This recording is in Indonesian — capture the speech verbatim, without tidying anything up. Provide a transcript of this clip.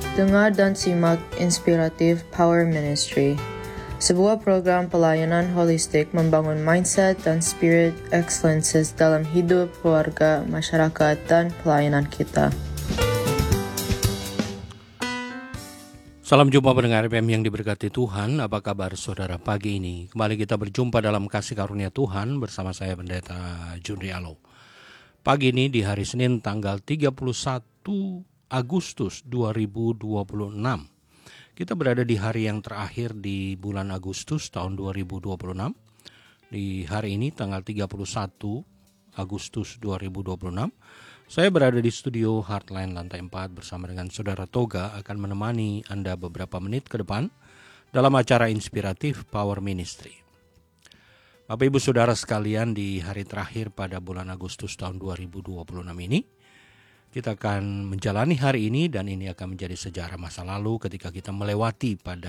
Dengar dan simak Inspiratif Power Ministry, sebuah program pelayanan holistik membangun mindset dan spirit excellences dalam hidup, keluarga, masyarakat, dan pelayanan kita. Salam jumpa pendengar F M yang diberkati Tuhan. Apa kabar saudara pagi ini? Kembali kita berjumpa dalam kasih karunia Tuhan bersama saya Pendeta Jundri Alo. Pagi ini di hari Senin tanggal tiga puluh satu Agustus dua ribu dua puluh enam. Kita berada di hari yang terakhir di bulan Agustus tahun dua ribu dua puluh enam. Di hari ini tanggal tiga puluh satu Agustus dua ribu dua puluh enam. Saya berada di studio Heartline lantai empat bersama dengan Saudara Toga akan menemani Anda beberapa menit ke depan dalam acara Inspiratif Power Ministry. Bapak Ibu Saudara sekalian, di hari terakhir pada bulan Agustus tahun dua ribu dua puluh enam ini, kita akan menjalani hari ini dan ini akan menjadi sejarah masa lalu ketika kita melewati pada